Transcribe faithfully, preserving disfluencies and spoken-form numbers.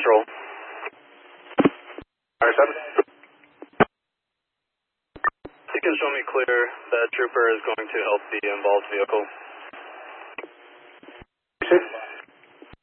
control. Fire seven. You can show me clear. That trooper is going to help the involved vehicle. Six.